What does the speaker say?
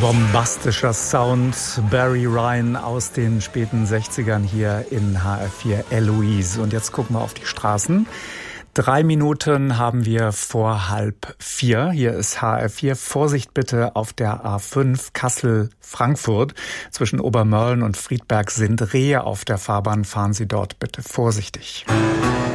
Bombastischer Sound, Barry Ryan aus den späten 60ern hier in HR4 Eloise. Und jetzt gucken wir auf die Straßen. 3 Minuten haben wir vor 3:30. Hier ist HR4. Vorsicht bitte auf der A5 Kassel-Frankfurt. Zwischen Obermörlen und Friedberg sind Rehe auf der Fahrbahn. Fahren Sie dort bitte vorsichtig.